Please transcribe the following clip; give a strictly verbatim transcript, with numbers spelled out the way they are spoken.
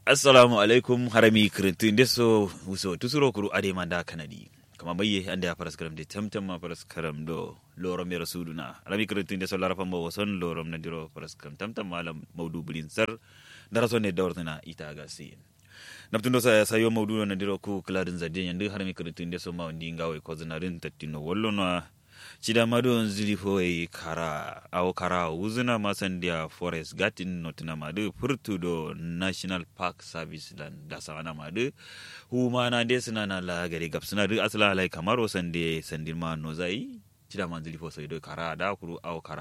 Assalamu alaikum harami kirintin deso wuso tusuro kuru ade manda kanadi kama bayye ande a paras karam de tamtam ma paras karam do lorom ya rasuluna harami kirintin deso larafa mo wason lorom na diro paras karam tamtam malam maudu bulin sar daraso ne dawrtana ita gasi naptundo sa sayo maudu na diro ku kladin zadde yande harami kirintin deso ma ndi ngawe ko zanarin tattino wollona Chida madu nzili foi kara au kara uzuna masandia forest gatin notina madu furtudo National Park Service dan dasawana madu humana desna na la gari gapsuna du asla lai kamaro sande sandirma nozai chida manzili fo soido kara da kuru au kara